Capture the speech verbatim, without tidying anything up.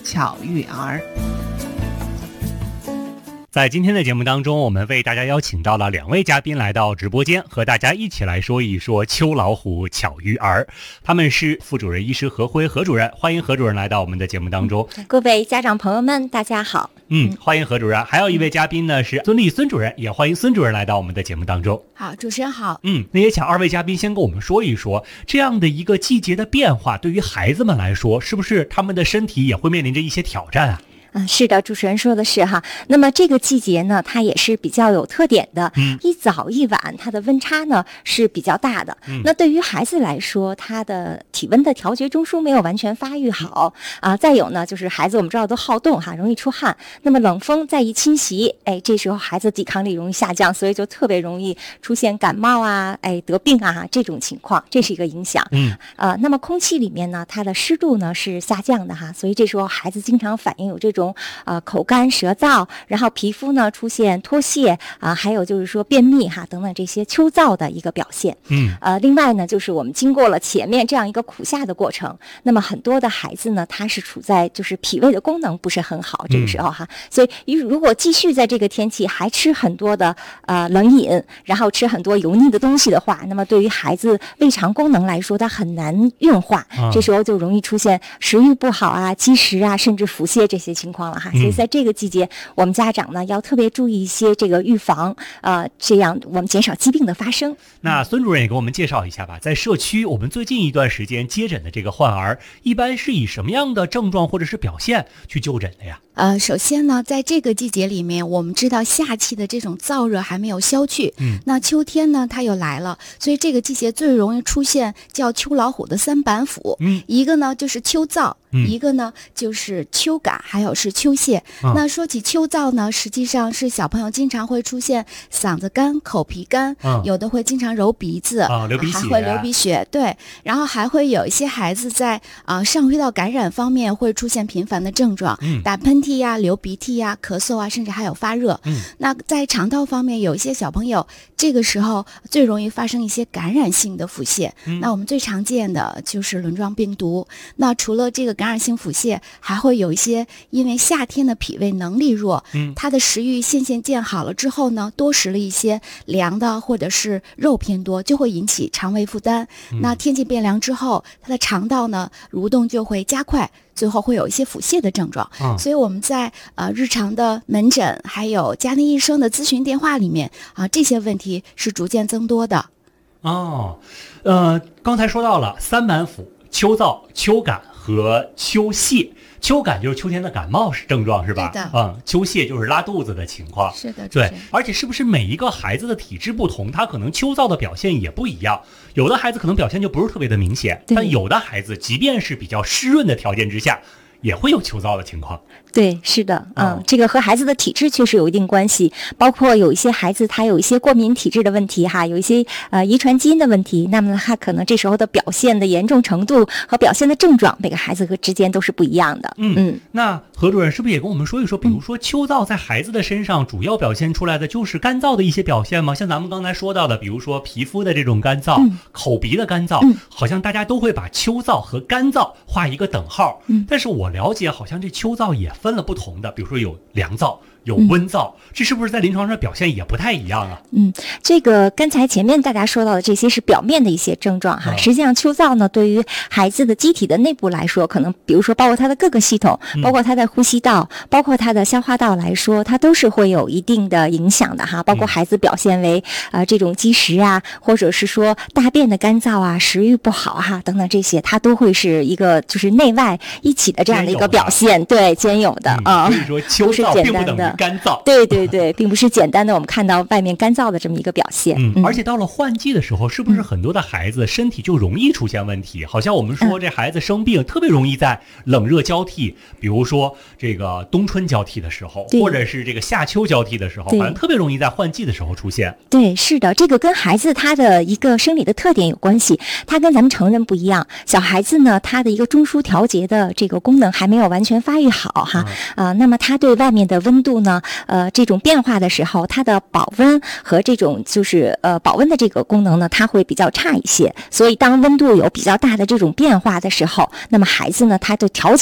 巧育儿。 在今天的节目当中，我们为大家邀请到了两位嘉宾来到直播间，和大家一起来说一说秋老虎巧育儿。他们是副主任医师何辉何主任，欢迎何主任来到我们的节目当中。 各位家长朋友们，大家好。 嗯，欢迎何主任。还有一位嘉宾呢是孙俪孙主任，也欢迎孙主任来到我们的节目当中。 好，主持人好。 嗯，那也请二位嘉宾先跟我们说一说，这样的一个季节的变化，对于孩子们来说，是不是他们的身体也会面临着一些挑战啊？ 嗯，是的，主持人说的是哈。那么这个季节呢，它也是比较有特点的，嗯，一早一晚它的温差呢是比较大的。嗯，那对于孩子来说，他的体温的调节中枢没有完全发育好啊。再有呢，就是孩子我们知道都好动哈，容易出汗。那么冷风再一侵袭，哎，这时候孩子抵抗力容易下降，所以就特别容易出现感冒啊，哎，得病啊这种情况，这是一个影响。嗯，呃，那么空气里面呢，它的湿度呢是下降的哈，所以这时候孩子经常反映有这种。呃，口干舌燥，然后皮肤呢出现脱屑啊、呃，还有就是说便秘哈等等这些秋燥的一个表现。嗯，呃，另外呢，就是我们经过了前面这样一个苦夏的过程，那么很多的孩子呢，他是处在就是脾胃的功能不是很好这个时候哈，嗯、所以如果继续在这个天气还吃很多的呃冷饮，然后吃很多油腻的东西的话，那么对于孩子胃肠功能来说，它很难运化，嗯、这时候就容易出现食欲不好啊、积食啊，甚至腹泻这些情况了哈。所以在这个季节，我们家长呢要特别注意一些这个预防，呃，这样我们减少疾病的发生。 那孙主任也给我们介绍一下吧，在社区我们最近一段时间接诊的这个患儿，一般是以什么样的症状或者是表现去就诊的呀？ 呃，首先呢，在这个季节里面，我们知道夏季的这种燥热还没有消去，嗯，那秋天呢它又来了，所以这个季节最容易出现叫秋老虎的三板斧，嗯，一个呢就是秋燥。嗯、一个呢就是秋感，还有是秋泻、嗯、那说起秋燥呢，实际上是小朋友经常会出现嗓子干、口皮干、嗯、有的会经常揉鼻子、 哦、流鼻血、 还会流鼻血，对，然后还会有一些孩子在啊、呃、上呼吸道感染方面会出现频繁的症状、嗯、打喷嚏呀、流鼻涕呀、咳嗽啊，甚至还有发热、嗯、那在肠道方面，有一些小朋友这个时候最容易发生一些感染性的腹泻、嗯、那我们最常见的就是轮状病毒。那除了这个感染性腹泻，还会有一些因为夏天的脾胃能力弱，嗯，他的食欲渐渐渐好了之后呢，多食了一些凉的或者是肉偏多，就会引起肠胃负担、嗯、那天气变凉之后，他的肠道呢蠕动就会加快，最后会有一些腹泻的症状、嗯、所以我们在呃日常的门诊还有家庭医生的咨询电话里面啊、呃，这些问题是逐渐增多的。 哦，呃，刚才说到了三板斧、秋燥、秋感和秋泻。秋感就是秋天的感冒症状是吧？ 对的。 嗯，秋泻就是拉肚子的情况。 是的， 对。而且是不是每一个孩子的体质不同，他可能秋燥的表现也不一样。有的孩子可能表现就不是特别的明显，但有的孩子即便是比较湿润的条件之下，也会有秋燥的情况。 对，是的，嗯，哦、这个和孩子的体质确实有一定关系，包括有一些孩子他有一些过敏体质的问题哈，有一些呃遗传基因的问题，那么他可能这时候的表现的严重程度和表现的症状，每个孩子和之间都是不一样的。 嗯嗯，那何主任是不是也跟我们说一说，比如说秋燥在孩子的身上主要表现出来的就是干燥的一些表现吗？像咱们刚才说到的，比如说皮肤的这种干燥、嗯、口鼻的干燥、嗯，好像大家都会把秋燥和干燥画一个等号。嗯，但是我了解好像这秋燥也分了不同的，比如说有凉燥有温燥、嗯、这是不是在临床上表现也不太一样啊？ 嗯，这个刚才前面大家说到的这些是表面的一些症状哈、嗯、实际上秋燥呢对于孩子的机体的内部来说，可能比如说包括他的各个系统、嗯、包括他的呼吸道，包括他的消化道来说，它都是会有一定的影响的哈，包括孩子表现为、嗯、呃这种积食啊，或者是说大便的干燥啊，食欲不好哈等等，这些它都会是一个就是内外一起的这样的一个表现，对，兼有的啊、 嗯。所以说秋燥并不等于干燥， 对对对，并不是简单的我们看到外面干燥的这么一个表现。 嗯，嗯而且到了换季的时候，是不是很多的孩子身体就容易出现问题？嗯、好像我们说这孩子生病、嗯、特别容易在冷热交替，比如说这个冬春交替的时候，或者是这个夏秋交替的时候，好像特别容易在换季的时候出现。 对，是的，这个跟孩子他的一个生理的特点有关系，他跟咱们成人不一样。小孩子呢，他的一个中枢调节的这个功能还没有完全发育好哈，啊、嗯呃，那么他对外面的温度呢，呃，这种变化的时候，它的保温和这种就是呃保温的这个功能呢，它会比较差一些。所以当温度有比较大的这种变化的时候，那么孩子呢，他就调